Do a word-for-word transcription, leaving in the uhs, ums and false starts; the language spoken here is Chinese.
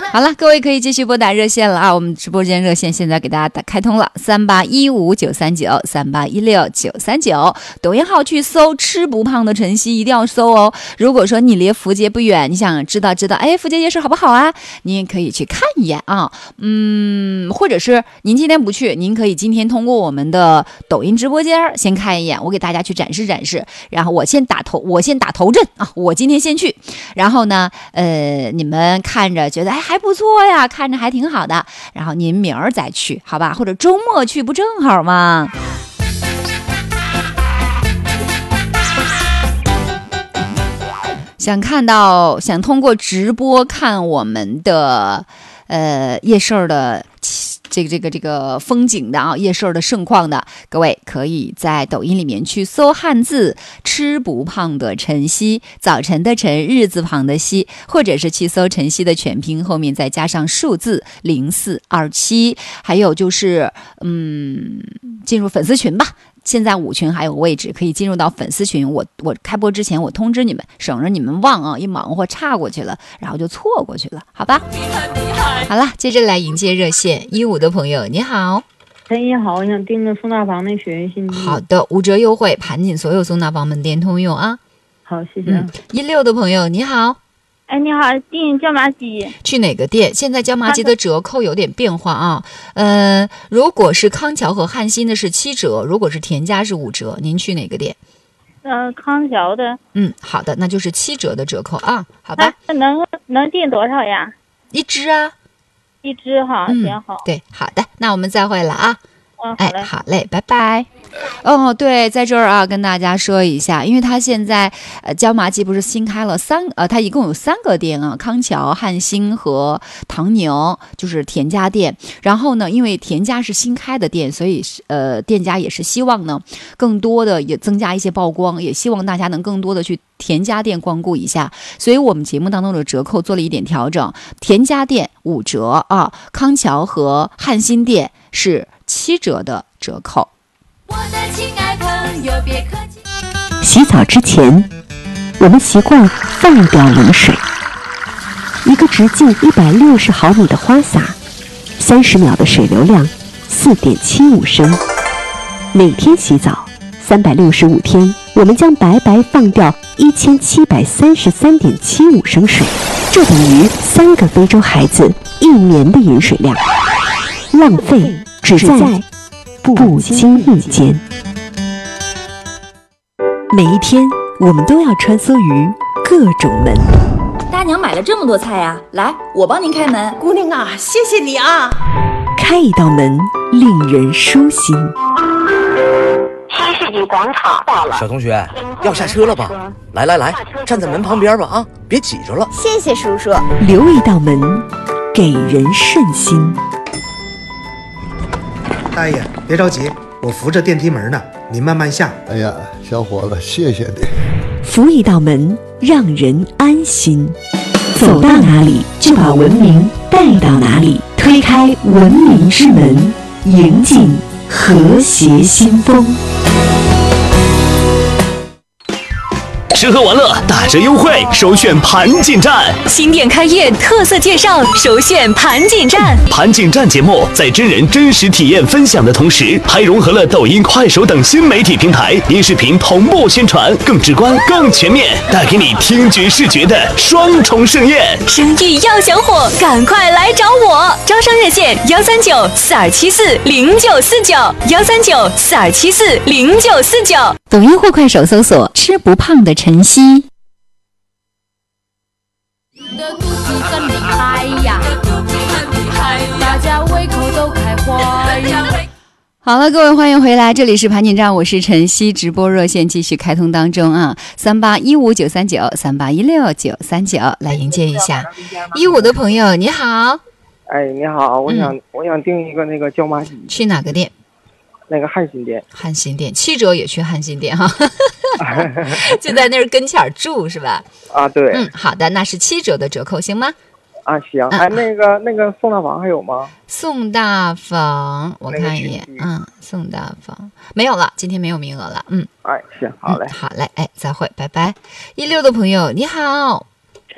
好了，各位可以继续拨打热线了啊！我们直播间热线现在给大家打开通了，三八一五九三九三八一六九三九，抖音号去搜吃不胖的晨曦，一定要搜哦。如果说你离福杰不远，你想知道知道，哎，福杰夜市好不好啊？您也可以去看一眼啊，嗯，或者是您今天不去，您可以今天通过我们的抖音直播间先看一眼，我给大家去展示展示，然后我先打头，我先打头阵啊，我今天先去，然后呢，呃，你们看着觉得哎还不错呀，看着还挺好的，然后您明儿再去，好吧？或者周末去不正好吗？想看到，想通过直播看我们的呃夜市的这个这个这个风景的啊，夜市的盛况的，各位可以在抖音里面去搜汉字吃不胖的晨曦，早晨的晨，日字旁的曦，或者是去搜晨曦的全拼后面再加上数字零四二七，还有就是嗯进入粉丝群吧。现在五群还有位置可以进入到粉丝群，我我开播之前我通知你们，省着你们忘啊，一忙活岔过去了，然后就错过去了，好吧？好了，接着来迎接热线一五的朋友，你好。 陈一好，我想订个宋大房的学员信息。 好的，五折优惠，盘锦所有宋大房门店通用啊。 好，谢谢。 一、嗯、六的朋友你好。 哎，你好，订椒麻鸡， 去哪个店？现在椒麻鸡的折扣有点变化啊。呃，如果是康桥和汉鑫的是七折，如果是田家是五折。您去哪个店？ 呃，康桥的。 嗯，好的，那就是七折的折扣啊。好吧。 那能能订多少呀？ 一只啊。 一只哈， 嗯， 行好。 对，好的，那我们再会了啊。 嗯，好嘞， 哎，好嘞，拜拜。哦，对，在这儿啊，跟大家说一下，因为他现在呃椒麻鸡不是新开了三呃，他一共有三个店啊，康桥、汉鑫和唐宁，就是田家店。然后呢，因为田家是新开的店，所以呃店家也是希望呢，更多的也增加一些曝光，也希望大家能更多的去田家店光顾一下。所以我们节目当中的折扣做了一点调整，田家店五折啊，康桥和汉鑫店是七折的折扣。我的亲爱朋友别客气。 洗澡之前，我们习惯放掉冷水。一个直径一百六十毫米的花洒，三十秒的水流量，四点七五升。每天洗澡，三百六十五天，我们将白白放掉一千七百三十三点七五升水，这等于三个非洲孩子一年的饮水量。浪费只在不经意间。每一天，我们都要穿梭于各种门。 大娘买了这么多菜呀、啊，来，我帮您开门。 姑娘啊，谢谢你啊！ 开一道门，令人舒心。 新世纪广场到了， 小同学，要下车了吧？来来来，站在门旁边吧啊，别挤着了。 谢谢叔叔。 留一道门，给人顺心。 大爷，别着急，我扶着电梯门呢，您慢慢下。 哎呀，小伙子，谢谢你。 扶一道门，让人安心。走到哪里，就把文明带到哪里。推开文明之门，迎进和谐新风。 吃喝玩乐打折优惠，首选盘锦站。 新店开业特色介绍，首选盘锦站。 盘锦站节目在真人真实体验分享的同时，还融合了抖音、快手等新媒体平台音视频同步宣传，更直观、更全面，带给你听觉视觉的双重盛宴。 生意要想火，赶快来找我！招商热线：幺三九四二七四零九四九，幺三九四二七四零九四九。 抖音或快手搜索“吃不胖的晨曦”。 的肚子很厉害呀，大家胃口都开花呀。 好了，各位欢迎回来，这里是盘锦站，我是晨曦，直播热线继续开通当中啊，三八一五九三九三八一六九三九，来迎接一下一五的朋友，你好。 哎，你好，我想、嗯、我想订一个那个椒麻鸡。 去哪个店？ 那个汉鑫店。 汉鑫店七折也去汉鑫店哈，就在那儿跟前住是吧？ 啊，对。 嗯，好的，那是七折的折扣，行吗？ 啊，行。哎，那个那个宋大房还有吗？ 宋大房，我看一眼，那个、嗯，宋大房没有了，今天没有名额了。嗯， 哎，行，好嘞、 嗯，好嘞，哎，再会，拜拜。一六的朋友，你好。